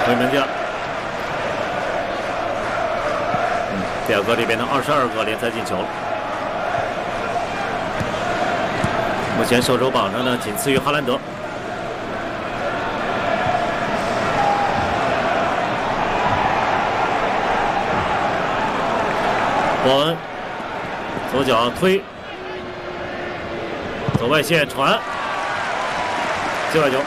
回门将。比尔格这边的22个联赛进球了。目前射手榜上呢，仅次于哈兰德。伯恩左脚推，走外线传，界外球。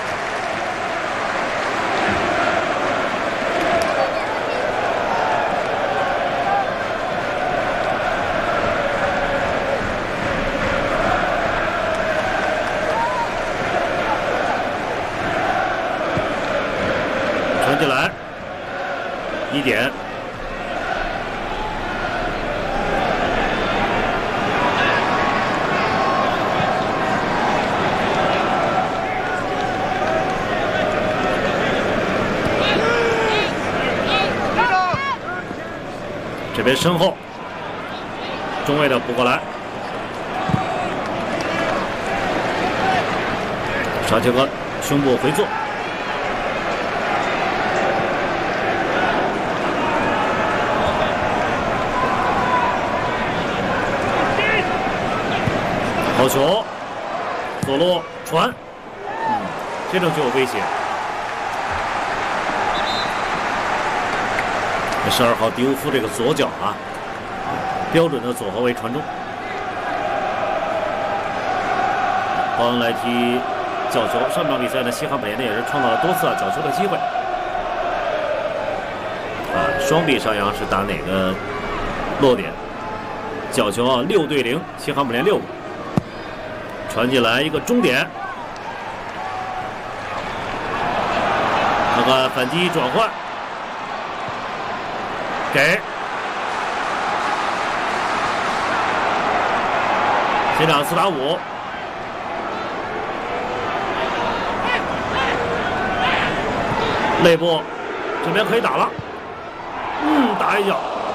传进来，1点。这边身后，中卫的补过来，沙切克胸部回做，好球，左路传，这种就有威胁。12号迪乌夫这个左脚啊，标准的左后卫传中。鲍恩来踢角球，上场比赛呢，西汉姆联呢也是创造了多次角球的机会。双臂上扬是打哪个落点？角球啊，6对0，西汉姆联6个。传进来一个终点，看看反击转换。给前场4打5，内部这边可以打了，打一脚，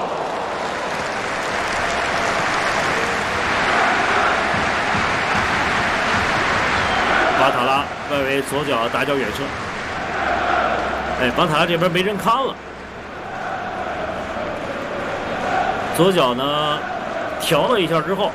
巴塔拉外围左脚打脚远射，巴塔拉这边没人看了。左脚呢调了一下之后，